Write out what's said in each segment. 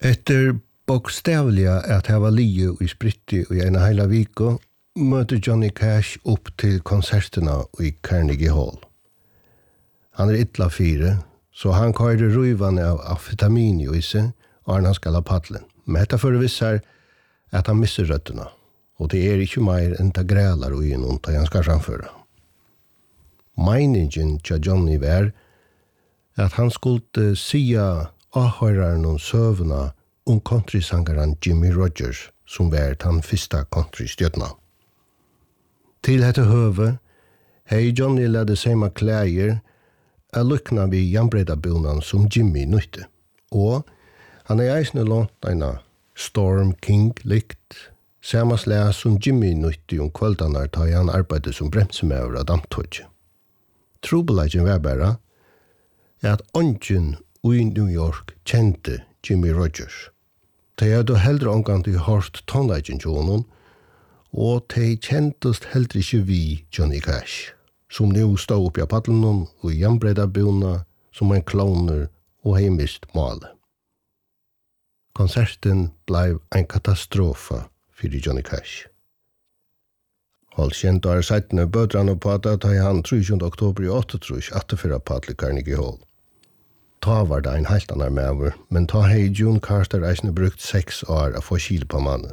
Etter bokstavliga at hava liu i spritti og en heila viko, møter Johnny Cash opp til konserterna i Carnegie Hall. Han illa 4, så han køyrer ruivane av amfetamin i seg, og han skal ha paddelen. Men dette forvisser at han misser røttena, og det ikke mer enn det grælar og innom da han skal framføre. Meningen til Johnny var at han skulle sia avhøreren om søvna countrysangeren Jimmy Rogers, som var den første countrystjøtna. Til dette høve, hei Johnny ledde samme klæger a lukna vi jambredabunan som Jimmy nøyte, og han eisne lånt eina Storm King likt, samme slag som Jimmy nøyte kvöldanar ta han arbeidde som bremsemæver av damptøyge. Trobelagen var bare at ongen i New York kjente Jimmy Rogers. De hadde heldre omgang til hørt tonlagen til honom, og de kjentest heldre ikke vi Johnny Cash, som nå stod opp i paddelen og jambredda buna som en kloner og heimist male. Konserten blev en katastrofa for Johnny Cash. Holkjent var seitene bødrane på at han 3. oktober i 8 atterfyra paddel Carnegie Hall. Ta var det en helt annan medover, men ta hei June Carter eisne brukt 6 år å få kil på mannen.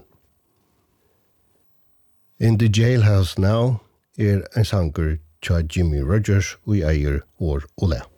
In the Jailhouse Now en sanger tja Jimmy Rogers og eier år og le.